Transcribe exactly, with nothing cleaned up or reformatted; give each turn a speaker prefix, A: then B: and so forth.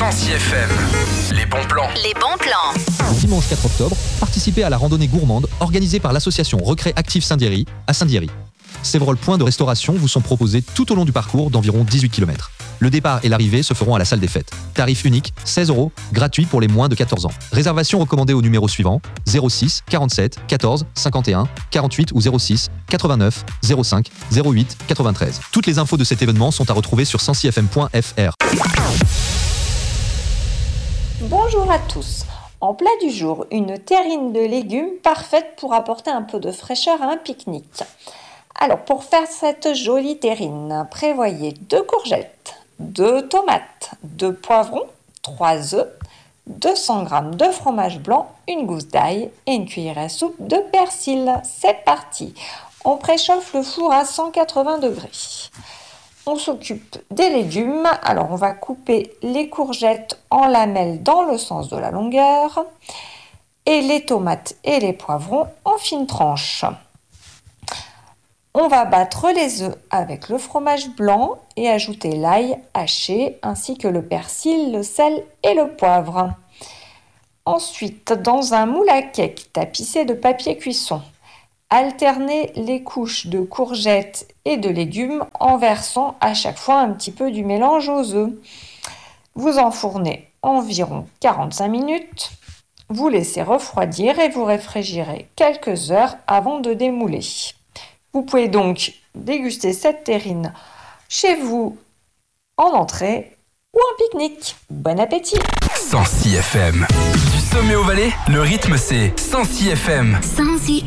A: Sancy F M. Les bons plans.
B: Les bons plans.
C: Dimanche quatre octobre, participez à la randonnée gourmande organisée par l'association Recré Active Saint-Diéry à Saint-Diéry. Séveral points de restauration vous sont proposés tout au long du parcours d'environ dix-huit kilomètres. Le départ et l'arrivée se feront à la salle des fêtes. Tarif unique, seize euros, gratuit pour les moins de quatorze ans. Réservation recommandée au numéro suivant, zéro six quarante-sept quatorze cinquante et un quarante-huit ou zéro six quatre-vingt-neuf zéro cinq zéro huit quatre-vingt-treize. Toutes les infos de cet événement sont à retrouver sur sancy f m point f r.
D: Bonjour à tous. En plat du jour, une terrine de légumes parfaite pour apporter un peu de fraîcheur à un pique-nique. Alors, pour faire cette jolie terrine, prévoyez deux courgettes, deux tomates, deux poivrons, trois œufs, deux cents grammes de fromage blanc, une gousse d'ail et une cuillère à soupe de persil. C'est parti. On préchauffe le four à cent quatre-vingts degrés. On s'occupe des légumes. Alors, on va couper les courgettes en lamelles dans le sens de la longueur et les tomates et les poivrons en fines tranches. On va battre les œufs avec le fromage blanc et ajouter l'ail haché ainsi que le persil, le sel et le poivre. Ensuite, dans un moule à cake tapissé de papier cuisson, alternez les couches de courgettes et de légumes en versant à chaque fois un petit peu du mélange aux œufs. Vous enfournez environ quarante-cinq minutes. Vous laissez refroidir et vous réfrigérez quelques heures avant de démouler. Vous pouvez donc déguster cette terrine chez vous en entrée ou en pique-nique. Bon appétit!
A: Sancy F M. Du sommet au Valais, le rythme c'est Sancy F M.
B: Sancy.